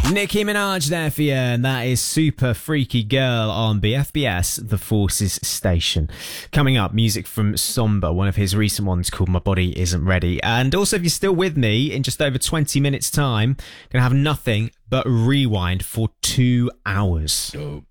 Nicki Minaj there for you, and that is Super Freaky Girl on BFBS, The Forces Station. Coming up, music from Somber, one of his recent ones called My Body Isn't Ready. And also, if you're still with me, in just over 20 minutes' time, going to have nothing but rewind for 2 hours. Dope.